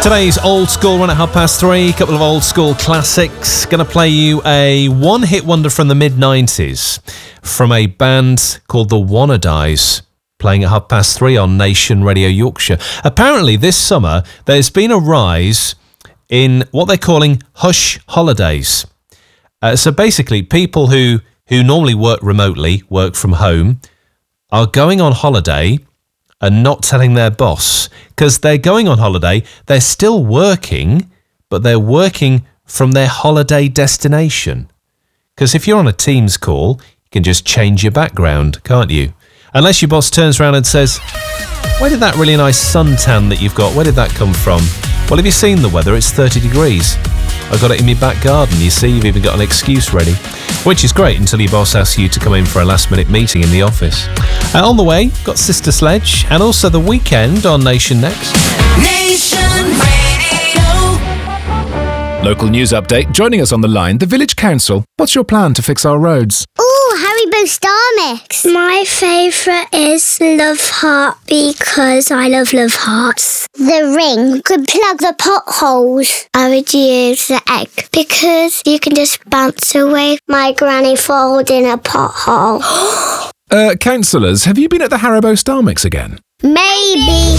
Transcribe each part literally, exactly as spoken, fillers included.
Today's Old School run at half past three. A couple of old school classics. Going to play you a one-hit wonder from the mid nineties from a band called the Wannadies, playing at half past three on Nation Radio Yorkshire. Apparently, this summer, there's been a rise in what they're calling hush holidays. Uh, so basically, people who, who normally work remotely, work from home, are going on holiday and not telling their boss, because they're going on holiday, they're still working, but they're working from their holiday destination. Because if you're on a Teams call, you can just change your background, can't you? Unless your boss turns around and says, where did that really nice suntan that you've got, where did that come from? Well, have you seen the weather? It's thirty degrees. I've got it in my back garden, you see, you've even got an excuse ready. Which is great until your boss asks you to come in for a last-minute meeting in the office. Uh, on the way, got Sister Sledge and also The Weekend on Nation Next. Nation Radio. Local news update. Joining us on the line, the Village Council. What's your plan to fix our roads? Ooh, Haribo Star Mix. My favourite is Love Heart because I love Love Hearts. The ring could plug the potholes. I would use the egg because you can just bounce away. My granny falls in a pothole. uh, councillors, have you been at the Haribo Star Mix again? Maybe.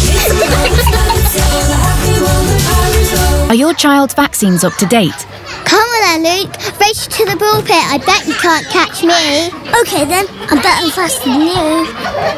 Are your child's vaccines up to date? Come on then, Luke. Race to the pulpit. I bet you can't catch me. OK then, I'm better faster than you.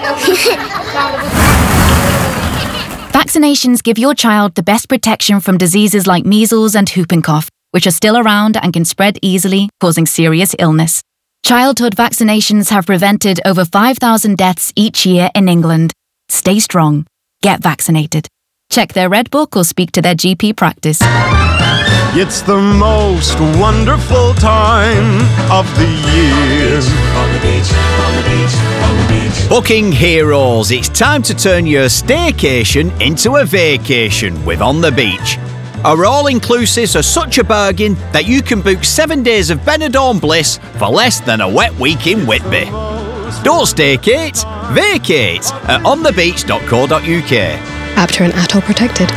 Vaccinations give your child the best protection from diseases like measles and whooping cough, which are still around and can spread easily, causing serious illness. Childhood vaccinations have prevented over five thousand deaths each year in England. Stay strong. Get vaccinated. Check their Red Book or speak to their G P practice. It's the most wonderful time of the year. On the beach, on the beach, on the beach. Booking heroes, it's time to turn your staycation into a vacation with On the Beach. Our all-inclusives are such a bargain that you can book seven days of Benidorm bliss for less than a wet week in Whitby. Don't staykate, vacate at on the beach dot co dot uk. Apter and A T O protected.